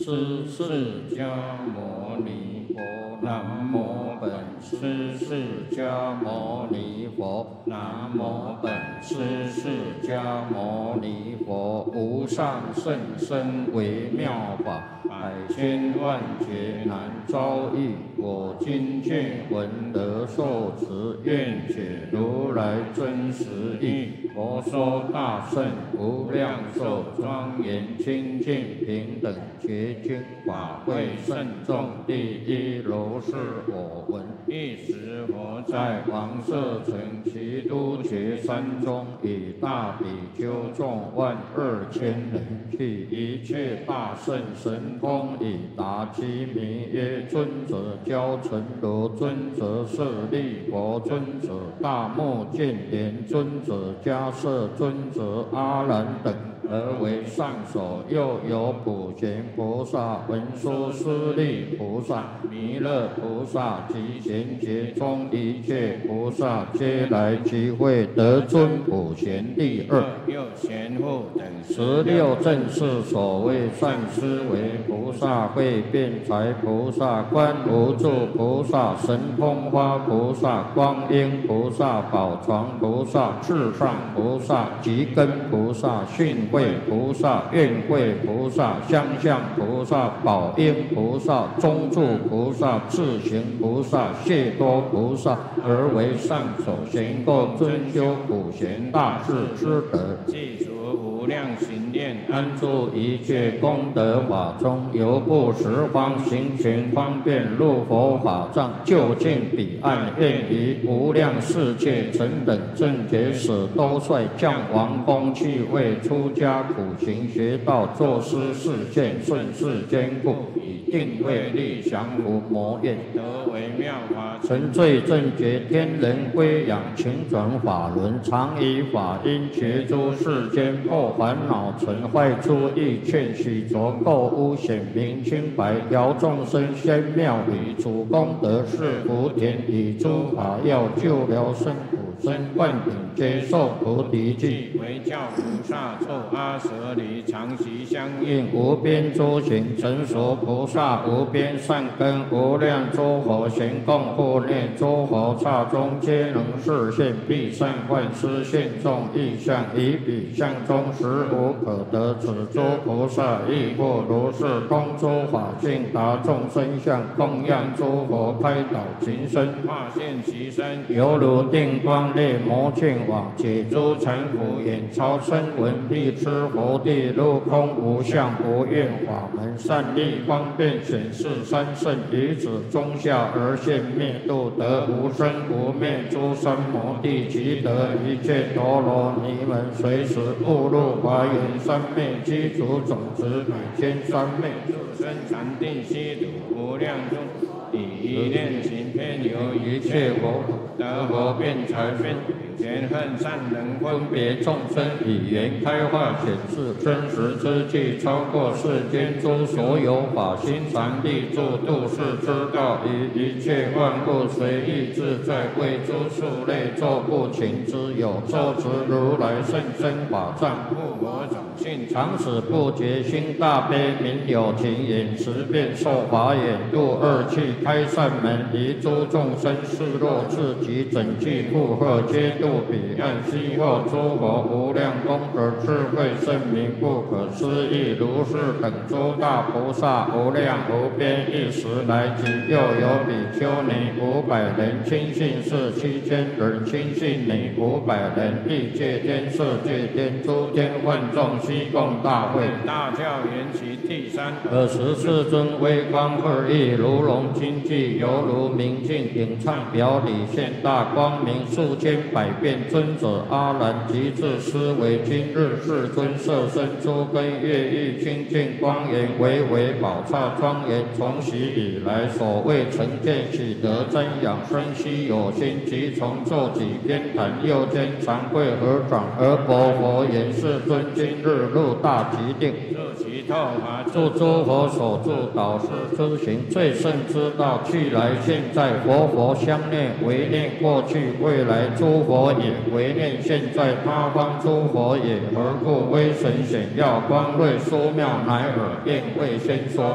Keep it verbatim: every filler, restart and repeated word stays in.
师释迦牟尼佛，南无本师释迦牟尼佛，南无本师释迦牟尼佛。无上甚深微妙法，百千万劫难遭遇。我今见闻得受持，愿解如来真实义。佛说大圣无量寿庄严清净平等觉经法会慎重第一如是我闻。一时佛在王舍城其都觉山中，以大比丘众万二千人，去一切大圣神通以达其名曰尊者交陈如尊者舍利佛尊者大目犍连尊者迦摄尊者阿难等，而为上首。又有普贤菩萨、文殊师利菩萨、弥勒菩萨及贤劫中一切菩萨，皆来集会，得尊普贤第二。又贤护等十六正是所谓善思维菩萨、会辩才菩萨、观无住菩萨、神通花菩萨、光阴菩萨、宝床菩萨、至上菩萨、吉根菩萨、训慧菩萨、愿慧菩萨、相向菩萨、宝应菩萨、中住菩萨、智行菩萨、谢多菩萨，而为上首，行够尊修普贤大智之德，记除无量行念，安住一切功德法中，由不十方行权方便入佛法藏，就近彼岸，愿于无量世界臣等正觉使都率降王宫去为出家苦行学道，作师示现，顺世坚固，以定慧力降伏魔怨，得为妙法，成罪正觉天人归养，勤转法轮，常以法音觉诸世间破烦恼尘坏诸意，劝许着垢污显明清白，调众生仙妙理，主功德是福田，以诸法要救疗生苦生灌顶，接受菩提记，为教菩萨作阿舍离，常习相应，无边诸行成熟菩萨，无边善根，无量诸佛行供护念，诸佛刹中皆能示现，必善幻施现众意象，以彼相中实无可得。此诸菩萨亦复如是，通诸法性，达众生相，供养诸佛，开导情身，化现其身，犹如定光烈魔犍网，解诸尘浮，眼超声闻，必知佛地入空无相无愿法门，善利方便显示三圣，于此中下而现灭度，得无生无灭诸三摩地，即得一切陀罗尼门，随时误入华严三昧，积足种子百千三昧，入生禅定悉土无量中，以一念行遍游一切佛，得佛辩才辩前恨善人分别众生，以言开化显示真实之际，超过世间诸所有法，心常立住度世之道，以一切万物随意自在，为诸数类作不勤之有，受持如来甚深法藏，复我种性，常使不觉心大悲，明有情眼识变受法眼，度二气开善门，离诸众生示若自己整具负荷，皆度彼岸悉获诸佛无量功德智慧圣明不可思议，如是等诸大菩萨无量无边，一时来集。又有比丘尼五百人，亲信士七千人，亲信女五百人，欲界天色界天诸天万众悉共大会。大教缘起第三。尔时世尊威光二翼，如龙金髻，犹如明镜影唱表里，现大光明，数千百变尊者阿难及至思维，今日世尊摄身诸根乐意清净光严，唯唯宝刹庄严，从昔以来所谓成见喜得瞻仰生息有心，即从坐己边坛右肩长跪合掌，而薄佛言：世尊今日入大极定，入其透法，助诸佛所助导师之行，最胜之道，去来现在，佛佛相念，唯念过去未来诸佛也，唯念现在他方诸佛也。何故威神显耀光瑞殊妙，乃尔便未先说。